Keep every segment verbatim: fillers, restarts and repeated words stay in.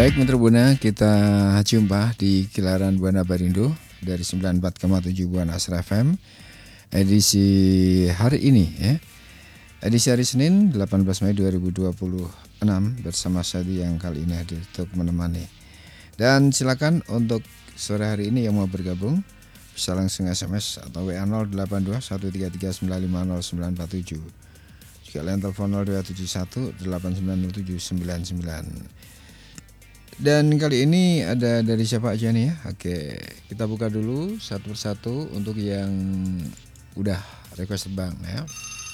Baik Mitra Buana, kita jumpa di Gelaran Buana Barindo dari sembilan puluh empat koma tujuh Buana Asra F M edisi hari ini ya. Edisi hari Senin delapan belas Mei dua ribu dua puluh enam bersama saya yang kali ini hadir untuk menemani. Dan silakan untuk sore hari ini yang mau bergabung bisa langsung S M S atau W A nol delapan dua satu tiga tiga sembilan lima nol sembilan empat tujuh. Juga lain telepon nol dua tujuh satu delapan sembilan nol tujuh sembilan sembilan. Dan kali ini ada dari siapa aja nih ya? Oke, kita buka dulu satu persatu untuk yang udah request terbang ya.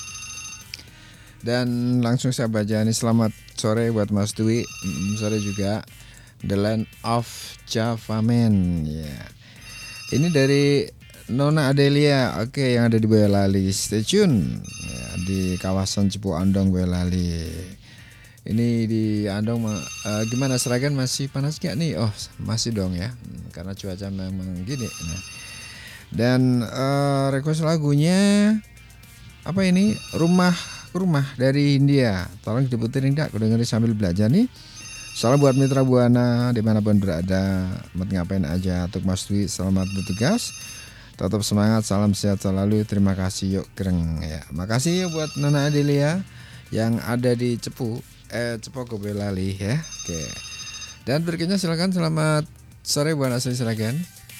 Dan langsung saya baca nih, selamat sore buat Mas Dwi, mm, sore juga The Land of Java Man ya. Ini dari Nona Adelia, oke, yang ada di Boyolali. Stay tune ya, di kawasan Cepu Andong Boyolali. Ini di Andong uh, gimana Seragen, masih panas gak nih? Oh masih dong ya, hmm, karena cuaca memang gini. Nah. Dan uh, request lagunya apa ini? Rumah Rumah dari India. Tolong diputerin dak, aku dengerin sambil belajar nih. Salam buat Mitra Buana dimanapun berada, mau ngapain aja. Untuk Mas Dwi, selamat bertugas, tetap semangat, salam sehat selalu, terima kasih, yuk gereng ya. Makasih ya buat Nona Adelia yang ada di Cepu Eh, Cepoko Boyolali ya. Oke. Dan berikutnya silakan, selamat sore buat Asli Seragen.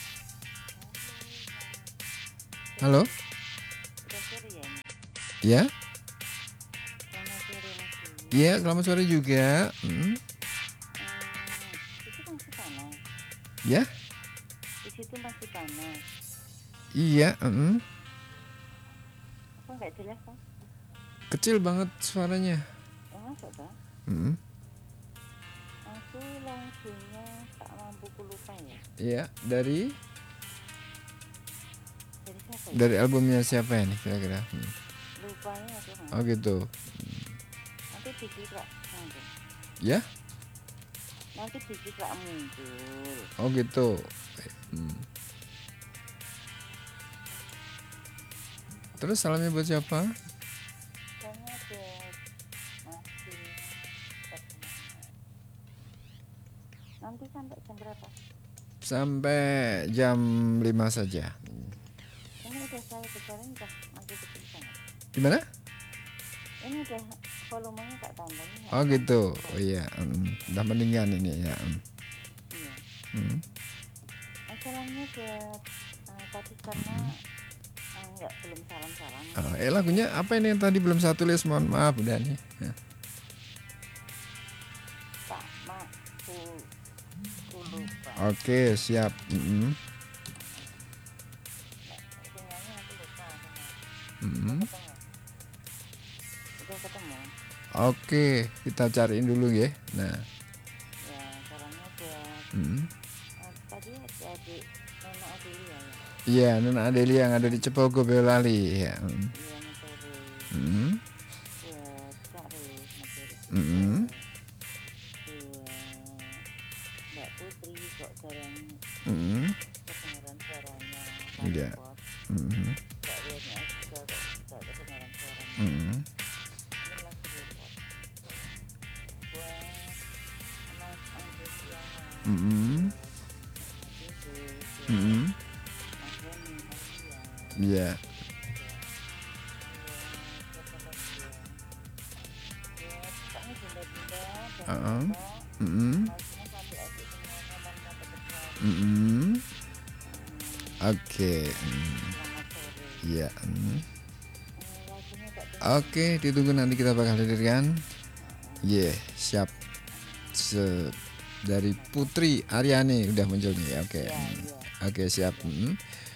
Halo. Ya. Iya, selamat sore juga. Hmm. Ya. Di situ masih panas. Iya. Uh-uh. Apa nggak jelas kan? Kecil banget suaranya. Oh, masa tak? Hmm. Aku langsungnya tak mampu lupa ya. Iya, dari Dari siapa ya? dari albumnya siapa ya nih kira-kira? Hmm. Lupanya aku kan. Oh gitu. Nanti biji tak muncul. Ya? Nanti biji tak muncul. Oh gitu. Hmm. Terus salamnya buat siapa? Soalnya buat masih. Nanti sampai jam berapa? Sampai jam lima saja. Ini udah saya besarin, udah masih kecil banget. Gimana? Ini udah volumenya tak tambahin. Oh gitu. Oh iya, hmm. Udah mendingan ini ya. Hmm. Iya. Hmm. Asalnya buat uh, tadi karena uh, nggak belum salam-salam. Oh, eh lagunya apa ini yang tadi belum saya tulis? Mohon maaf udah nih. Ya. Pak Mak ku, ku lupa. Oke, siap. Mm-hmm. Sinyalnya aku lupa. Mm-hmm. Udah ketemu. Oke, kita cariin dulu ya. Nah. Ya, caranya buat Mm-hmm. uh, tadi adik Nona Adelia ya. Iya, Nona Adelia yang ada di Cepoko Boyolali ya. Mm-hmm. Iya, materi. Mm-hmm. Buat cari materi. Mm-hmm. Buat Mbak Putri kok jarang Mm-hmm. kedengaran suaranya. Iya. Mm-hmm. Mbak Wirnya juga kok tidak kedengaran suaranya. Mm-hmm. Ini lagi repot. Buat Mas Andres yang Mm-hmm. Mm-hmm. Mas Reni, Mas Ria. Iya. Uh-uh. Mm-hmm. Mm-hmm. Oke. Iya. Mm. Oke, ditunggu nanti kita bakal hadirkan. Iya, yeah, siap. Se dari Putri Aryani udah muncul nih. Oke. Mm. Oke, siap. Mm.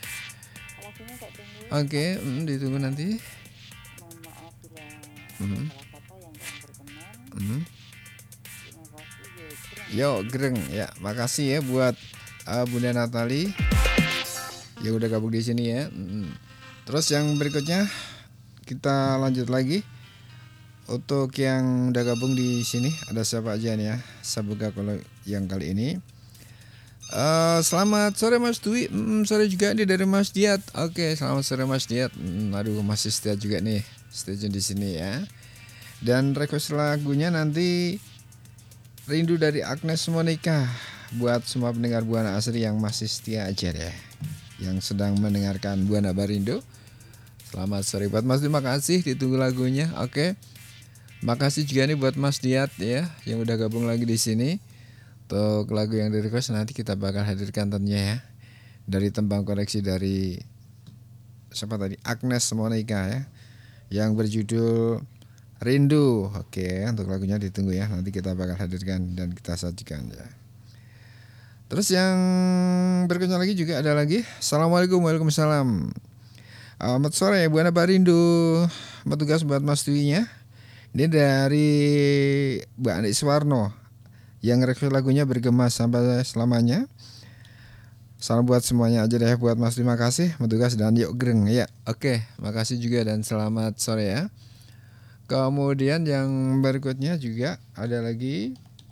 Oke, mm, ditunggu nanti. Mohon maaf bila Mm. salah kata yang kurang berkenan. Mm. Terima kasih ya. Yo, gereng ya. Makasih ya buat uh, Bunda Natali yang udah gabung di sini ya. Mm. Terus yang berikutnya kita lanjut lagi. Untuk yang udah gabung di sini ada siapa aja nih ya? Saya buka kalau yang kali ini. Uh, selamat sore Mas Dwi. Mm, sore juga nih dari Mas Diat. Oke, selamat sore Mas Diat. Mm, aduh masih setia juga nih. Stay tune di sini ya. Dan request lagunya nanti Rindu dari Agnes Monica. Buat semua pendengar Buana Asri yang masih setia aja deh, yang sedang mendengarkan Buana Barindo. Selamat sore buat Mas, terima kasih, ditunggu lagunya. Oke. Makasih juga nih buat Mas Diat ya, yang udah gabung lagi di sini. Untuk lagu yang di request nanti kita bakal hadirkan tentunya ya. Dari tembang koleksi dari siapa tadi? Agnes Monica ya, yang berjudul Rindu. Oke, untuk lagunya ditunggu ya. Nanti kita bakal hadirkan dan kita sajikan ya. Terus yang berikutnya lagi juga ada lagi. Assalamualaikum, waalaikumsalam. Selamat sore Buana Barindo. Petugas buat Mas Dwi-nya. Ini dari Mbak Andi Suwarno, yang request lagunya Bergema Sampai Selamanya. Salam buat semuanya aja deh buat Mas, terima kasih. Petugas dan yuk greng ya. Oke, makasih juga dan selamat sore ya. Kemudian yang berikutnya juga ada lagi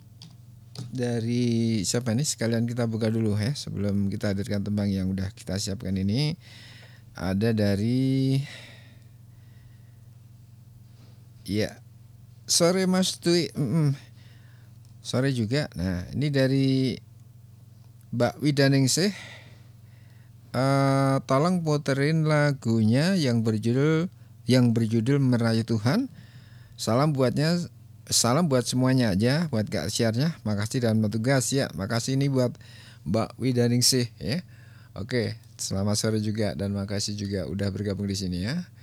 dari siapa nih? Sekalian kita buka dulu ya sebelum kita hadirkan tembang yang udah kita siapkan ini. Ada dari ya sore Mas Dwi, mm-mm. Sore juga. Nah ini dari Mbak Widaningsih. Uh, tolong puterin lagunya yang berjudul yang berjudul Merayu Tuhan. Salam buatnya, salam buat semuanya aja, buat Kak Siarnya, makasih dan petugas ya, makasih ini buat Mbak Widaningsih ya. Oke, selamat sore juga dan makasih juga udah bergabung di sini ya.